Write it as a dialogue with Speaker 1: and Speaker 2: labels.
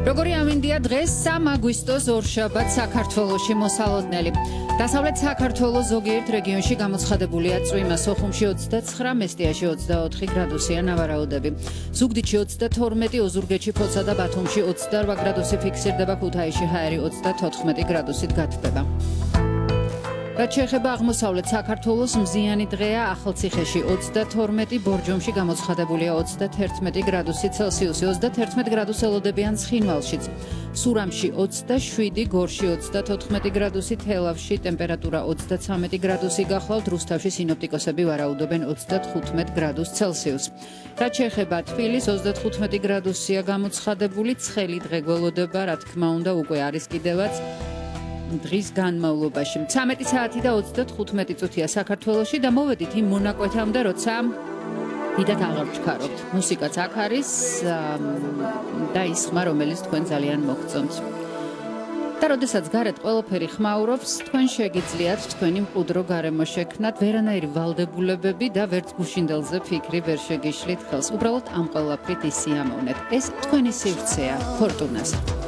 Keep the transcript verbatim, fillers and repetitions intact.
Speaker 1: როგორი ამინდია დღეს სამ აგვისტოს ორშაბათს საქართველოში მოსალოდნელი. დასავლეთ საქართველოს ზოგიერთ რეგიონში გამოცხადებულია წვიმა, სოხუმში ოცდაცხრა, მესტიაში ოცდაოთხი გრადუსია ნავარაუდები. ზუგდიდში ოცდათორმეტი, ოზურგეთში, ფოცა და ბათუმში ოცდარვა გრადუსი ფიქსირდება, ქუთაისში ჰაერი ოცდათოთხმეტი გრადუსით გათბება. რაც შეეხება აღმოსავლეთ საქართველოს, მზიანი დღეა, ახალციხეში ოცდათორმეტი, ბორჯომში გამოცხადებულია ოცდათერთმეტი გრადუსი ცელსიუსი, ოცდათერთმეტი გრადუსი ელოდებიან ცხინვალშიც. სურამში ოცდაშვიდი, გორში ოცდათოთხმეტი გრადუსი, თელავში ტემპერატურა ოცდაცამეტი გრადუსი გახლავთ, რუსთავში სინოპტიკოსები ვარაუდობენ ოცდათხუთმეტ გრადუს ცელსიუსს. რაც შეეხება თბილისს, ოცდათხუთმეტი გრადუსია გამოცხადებული, ცხელი დღე გველოდება, რა თქმა უნდა, უკვე არის კიდევაც დღის განმავლობაში. ცამეტი საათი და ოცდათხუთმეტი წუთია საქართველოში და მოვედით იმ მონაკვეთამდე, როცა დიდად აღარ ვჩქარობთ. მუსიკაც აქ არის და ის ხმა, რომელიც თქვენ ძალიან მოგწონთ. და როდესაც გარეთ ყველაფერი ხმაურობს, თქვენ შეგიძლიათ თქვენი მყუდრო გარემო შექმნათ, ვერანაირი ვალდებულებები და ვერც გუშინდელზე ფიქრი ვერ შეგიშლით ხელს. უბრალოდ ამ ყველაფრით ისიამოვნეთ. ეს თქვენი სივრცეა, ფორტუნაზე.